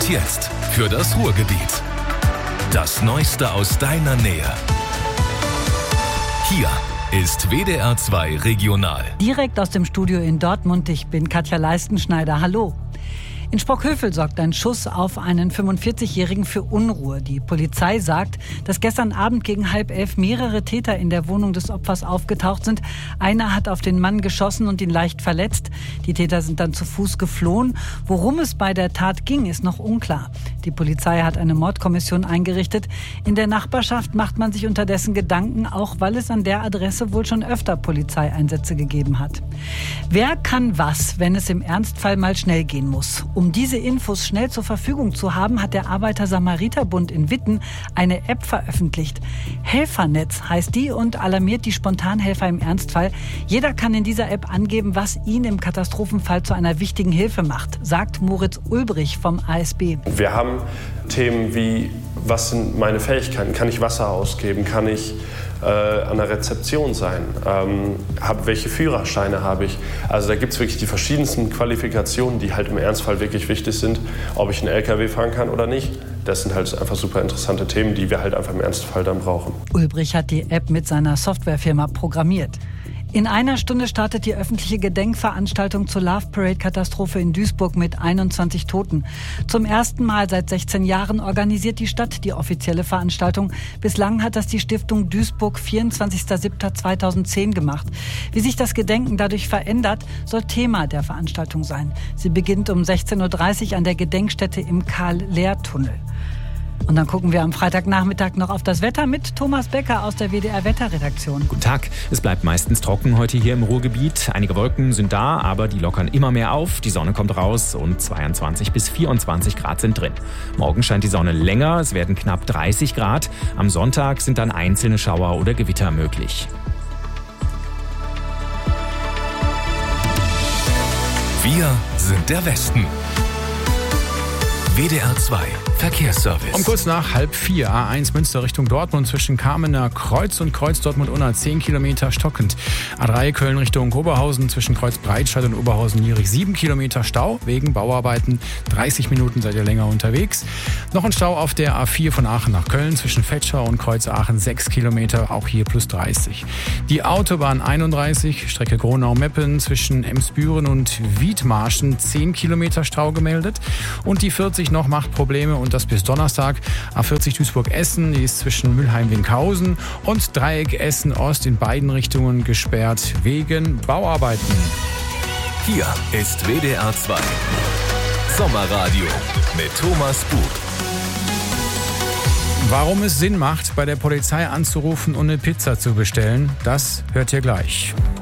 Und jetzt für das Ruhrgebiet. Das Neueste aus deiner Nähe. Hier ist WDR 2 Regional. Direkt aus dem Studio in Dortmund. Ich bin Katja Leistenschneider. Hallo. In Sprockhövel sorgt ein Schuss auf einen 45-Jährigen für Unruhe. Die Polizei sagt, dass gestern Abend gegen 10:30 mehrere Täter in der Wohnung des Opfers aufgetaucht sind. Einer hat auf den Mann geschossen und ihn leicht verletzt. Die Täter sind dann zu Fuß geflohen. Worum es bei der Tat ging, ist noch unklar. Die Polizei hat eine Mordkommission eingerichtet. In der Nachbarschaft macht man sich unterdessen Gedanken, auch weil es an der Adresse wohl schon öfter Polizeieinsätze gegeben hat. Wer kann was, wenn es im Ernstfall mal schnell gehen muss? Um diese Infos schnell zur Verfügung zu haben, hat der Arbeiter-Samariter-Bund in Witten eine App veröffentlicht. Helfernetz heißt die und alarmiert die Spontanhelfer im Ernstfall. Jeder kann in dieser App angeben, was ihn im Katastrophenfall zu einer wichtigen Hilfe macht, sagt Moritz Ulbrich vom ASB. Wir haben Themen wie, was sind meine Fähigkeiten? Kann ich Wasser ausgeben? Kann ich an der Rezeption sein? Welche Führerscheine habe ich? Also da gibt es wirklich die verschiedensten Qualifikationen, die halt im Ernstfall wirklich wichtig sind, ob ich einen LKW fahren kann oder nicht. Das sind halt einfach super interessante Themen, die wir halt einfach im Ernstfall dann brauchen. Ulbrich hat die App mit seiner Softwarefirma programmiert. In einer Stunde startet die öffentliche Gedenkveranstaltung zur Love Parade-Katastrophe in Duisburg mit 21 Toten. Zum ersten Mal seit 16 Jahren organisiert die Stadt die offizielle Veranstaltung. Bislang hat das die Stiftung Duisburg 24.07.2010 gemacht. Wie sich das Gedenken dadurch verändert, soll Thema der Veranstaltung sein. Sie beginnt um 16:30 Uhr an der Gedenkstätte im Karl-Lehr-Tunnel. Und dann gucken wir am Freitagnachmittag noch auf das Wetter mit Thomas Becker aus der WDR-Wetterredaktion. Guten Tag. Es bleibt meistens trocken heute hier im Ruhrgebiet. Einige Wolken sind da, aber die lockern immer mehr auf. Die Sonne kommt raus und 22 bis 24 Grad sind drin. Morgen scheint die Sonne länger, es werden knapp 30 Grad. Am Sonntag sind dann einzelne Schauer oder Gewitter möglich. Wir sind der Westen. WDR 2 Verkehrsservice. Um kurz nach 3:30 A1 Münster Richtung Dortmund zwischen Kamener Kreuz und Kreuz Dortmund-Unna 10 Kilometer stockend. A3 Köln Richtung Oberhausen zwischen Kreuz Breitscheid und Oberhausen-Niedrig 7 Kilometer Stau wegen Bauarbeiten. 30 Minuten seid ihr länger unterwegs. Noch ein Stau auf der A4 von Aachen nach Köln zwischen Fetschau und Kreuz Aachen 6 Kilometer, auch hier plus 30. Die Autobahn 31 Strecke Gronau-Meppen zwischen Emsbüren und Wiedmarschen 10 Kilometer Stau gemeldet. Und die 40 noch macht Probleme und das bis Donnerstag. A40 Duisburg-Essen, die ist zwischen Mülheim-Winkhausen und Dreieck Essen-Ost in beiden Richtungen gesperrt wegen Bauarbeiten. Hier ist WDR 2 Sommerradio mit Thomas Bug. Warum es Sinn macht, bei der Polizei anzurufen und eine Pizza zu bestellen, das hört ihr gleich.